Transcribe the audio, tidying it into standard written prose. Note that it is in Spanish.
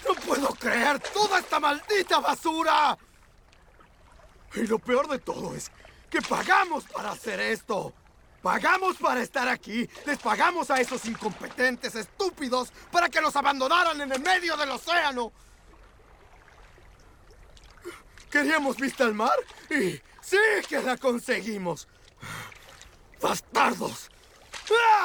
¡No puedo creer toda esta maldita basura! Y lo peor de todo es que pagamos para hacer esto. Pagamos para estar aquí. Les pagamos a esos incompetentes estúpidos para que nos abandonaran en el medio del océano. Queríamos vista al mar y sí que la conseguimos. ¡Bastardos! ¡Ah!